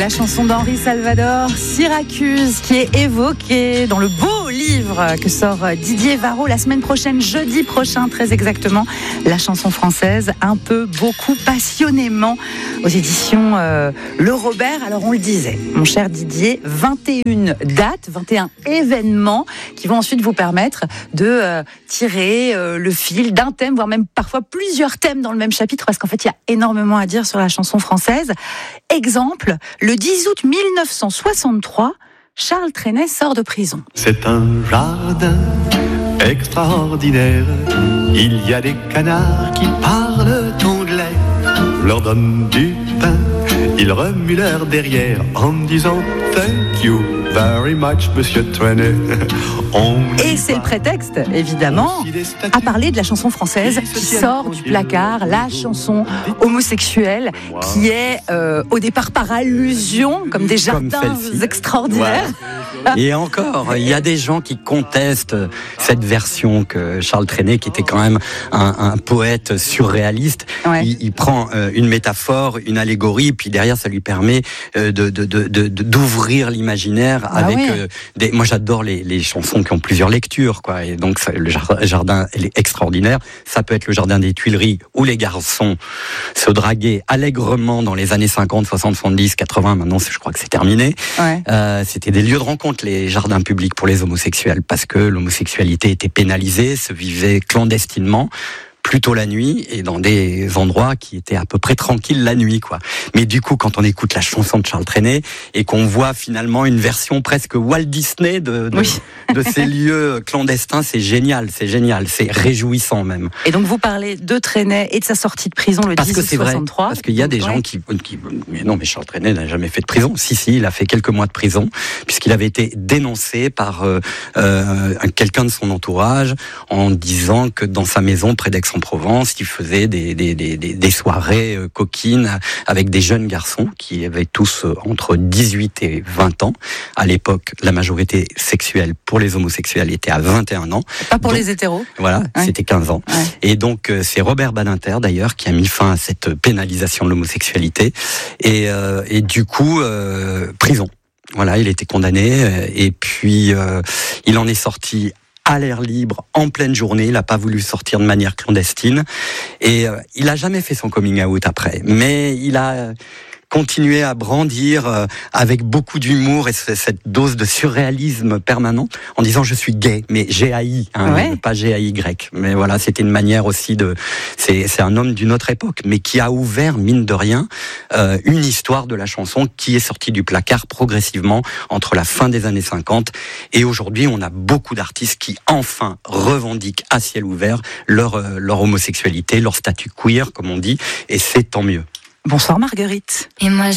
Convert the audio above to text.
La chanson d'Henri Salvador, Syracuse, qui est évoquée dans le beau livre que sort Didier Varro la semaine prochaine, jeudi prochain très exactement. La chanson française, un peu, beaucoup, passionnément, aux éditions Le Robert. Alors on le disait, mon cher Didier, 21 dates, 21 événements qui vont ensuite vous permettre de tirer le fil d'un thème, voire même parfois plusieurs thèmes dans le même chapitre, parce qu'en fait il y a énormément à dire sur la chanson française. Exemple, le 10 août 1963, Charles Trenet sort de prison. C'est un jardin extraordinaire. Il y a des canards qui parlent anglais. Leur donne du pain, ils remuent leur derrière en disant thank you very much, monsieur Trenet. Et c'est le prétexte, évidemment, à parler de la chanson française qui sort du placard, la chanson homosexuelle qui est au départ par allusion, comme des jardins extraordinaires. Ouais. Et encore, il y a des gens qui contestent cette version que Charles Trenet, qui était quand même un poète surréaliste, ouais. il prend une métaphore, une allégorie, puis derrière ça lui permet d'ouvrir l'imaginaire avec des. Moi j'adore les chansons qui ont plusieurs lectures, quoi. Et donc le jardin est extraordinaire. Ça peut être le jardin des Tuileries où les garçons se draguaient allègrement dans les années 50, 60, 70, 80. Maintenant je crois que c'est terminé. Ouais. C'était des lieux de rencontre, les jardins publics pour les homosexuels, parce que l'homosexualité était pénalisée, se vivait clandestinement, plutôt la nuit, et dans des endroits qui étaient à peu près tranquilles la nuit, quoi. Mais du coup, quand on écoute la chanson de Charles Trenet et qu'on voit finalement une version presque Walt Disney de ces lieux clandestins, c'est génial, c'est réjouissant même. Et donc vous parlez de Trenet et de sa sortie de prison le 10 août 63. Parce qu'il y a des gens qui mais non, mais Charles Trenet n'a jamais fait de prison. Si, il a fait quelques mois de prison, puisqu'il avait été dénoncé par quelqu'un de son entourage en disant que dans sa maison près d'Aix-en-Provence, il faisait des soirées coquines avec des jeunes garçons qui avaient tous entre 18 et 20 ans. À l'époque, la majorité sexuelle pour les homosexuels était à 21 ans. Pas pour les hétéros. Voilà, c'était 15 ans. Ouais. Et donc, c'est Robert Badinter, d'ailleurs, qui a mis fin à cette pénalisation de l'homosexualité. Et du coup, prison. Voilà, il était condamné. Et puis, il en est sorti à l'air libre, en pleine journée. Il n'a pas voulu sortir de manière clandestine. Et il n'a jamais fait son coming out après. Mais il a continué à brandir avec beaucoup d'humour et cette dose de surréalisme permanent en disant je suis gay, mais G-A-I, pas G-A-Y. Mais voilà, c'était une manière aussi c'est un homme d'une autre époque, mais qui a ouvert, mine de rien, une histoire de la chanson qui est sortie du placard progressivement entre la fin des années 50 et aujourd'hui. On a beaucoup d'artistes qui enfin revendiquent à ciel ouvert leur homosexualité, leur statut queer, comme on dit, et c'est tant mieux. Bonsoir Marguerite. Et moi